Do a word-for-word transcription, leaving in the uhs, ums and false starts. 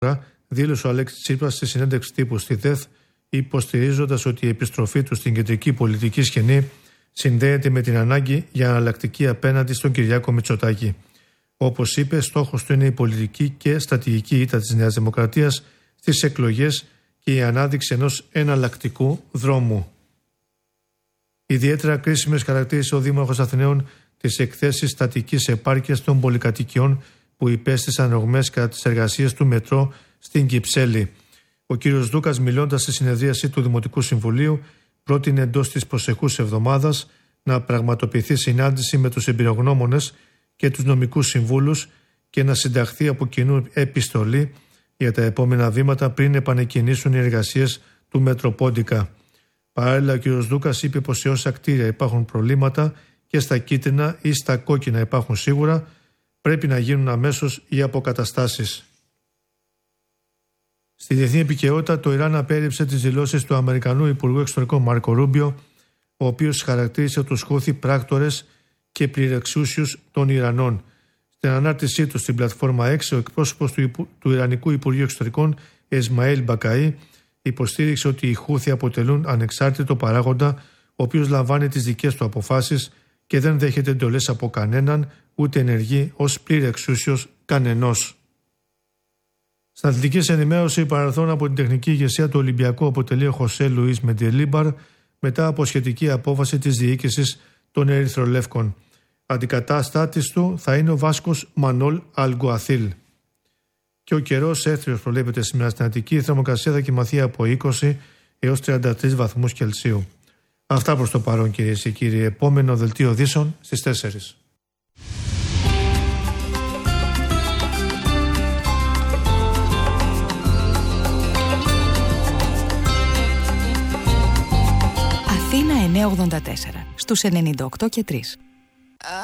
δήλωσε ο Αλέξης Τσίπρας στη συνέντευξη τύπου στη ΔΕΘ, υποστηρίζοντας ότι η επιστροφή του στην κεντρική πολιτική σκηνή συνδέεται με την ανάγκη για εναλλακτική απέναντι στον Κυριάκο Μητσοτάκη. Όπως είπε, στόχος του είναι η πολιτική και στρατηγική ήττα της Νέας Δημοκρατίας στις εκλογές και η ανάδειξη ενός εναλλακτικού δρόμου. Ιδιαίτερα κρίσιμες χαρακτήρισε ο Δήμαρχος Αθηναίων τις εκθέσεις στατικής επάρκειας των πολυκατοικιών που υπέστησαν ρογμές κατά τις εργασίες του μετρό στην Κυψέλη. Ο κ. Δούκας, μιλώντας στη συνεδρίαση του Δημοτικού Συμβουλίου, πρότεινε εντός της προσεχούς εβδομάδας να πραγματοποιηθεί συνάντηση με τους εμπειρογνώμονες και τους νομικούς συμβούλους και να συνταχθεί από κοινού επιστολή για τα επόμενα βήματα πριν επανεκκινήσουν οι εργασίες του Μετροπόντικα. Παράλληλα, ο κ. Δούκας είπε πως σε όσα κτίρια υπάρχουν προβλήματα και στα κίτρινα ή στα κόκκινα υπάρχουν σίγουρα, πρέπει να γίνουν αμέσως οι αποκαταστάσεις. Στη διεθνή επικαιρότητα, το Ιράν απέρριψε τις δηλώσεις του Αμερικανού Υπουργού Εξωτερικών Μάρκο Ρούμπιο, ο οποίος χαρακτήρισε τους Χούθι πράκτορες και πληρεξούσιους των Ιρανών. Στην ανάρτησή του στην πλατφόρμα X, ο εκπρόσωπος του, Υπου... του Ιρανικού Υπουργείου Εξωτερικών, Εσμαήλ Μπακαή, υποστήριξε ότι οι Χούθι αποτελούν ανεξάρτητο παράγοντα, ο οποίος λαμβάνει τις δικές του αποφάσεις και δεν δέχεται εντολές από κανέναν, ούτε ενεργεί ως πληρεξούσιος κανενός. Στην αθλητική ενημέρωση, παρελθόν από την τεχνική ηγεσία του Ολυμπιακού αποτελεί ο Χωσέ Λουίς Μεντελίμπαρ μετά από σχετική απόφαση της διοίκησης των Ερυθρολεύκων. Αντικατάστατης του θα είναι ο Βάσκος Μανόλ Αλγκουαθίλ. Και ο καιρός έθριος προβλέπεται σήμερα στην Αττική. Η θερμοκρασία θα κυμανθεί από είκοσι έως τριάντα τρεις βαθμούς Κελσίου. Αυτά προς το παρόν, κυρίες και κύριοι. Επόμενο δελτίο ειδήσεων στις τέσσερις. Αθήνα εννιακόσια ογδόντα τέσσερα στους ενενήντα οκτώ και τρία.